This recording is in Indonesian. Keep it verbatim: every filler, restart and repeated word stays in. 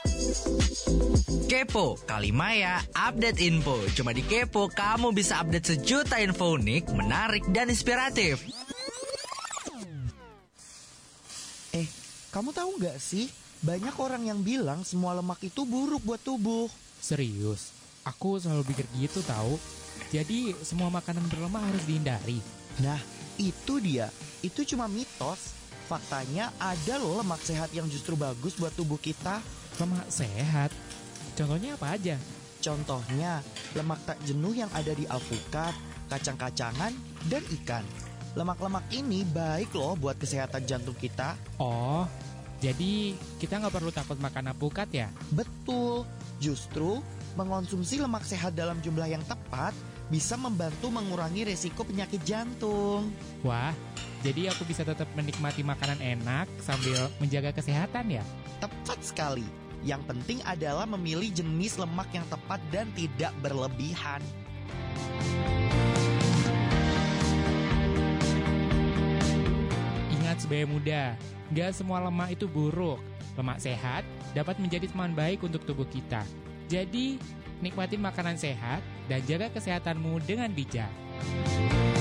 Kepo, Kalimaya, update info. Cuma di Kepo, kamu bisa update sejuta info unik, menarik, dan inspiratif. Eh, kamu tahu nggak sih? Banyak orang yang bilang semua lemak itu buruk buat tubuh. Serius? Aku selalu pikir gitu tahu. Jadi semua makanan berlemak harus dihindari. Nah, itu dia. Itu cuma mitos. Faktanya ada loh lemak sehat yang justru bagus buat tubuh kita. Lemak sehat? Contohnya apa aja? Contohnya, lemak tak jenuh yang ada di alpukat, kacang-kacangan, dan ikan. Lemak-lemak ini baik loh buat kesehatan jantung kita. Oh, jadi kita nggak perlu takut makan alpukat ya? Betul, justru mengonsumsi lemak sehat dalam jumlah yang tepat bisa membantu mengurangi resiko penyakit jantung. Wah, jadi aku bisa tetap menikmati makanan enak sambil menjaga kesehatan ya? Tepat sekali. Yang penting adalah memilih jenis lemak yang tepat dan tidak berlebihan. Ingat sebagai muda, gak semua lemak itu buruk. Lemak sehat dapat menjadi teman baik untuk tubuh kita. Jadi, nikmati makanan sehat dan jaga kesehatanmu dengan bijak.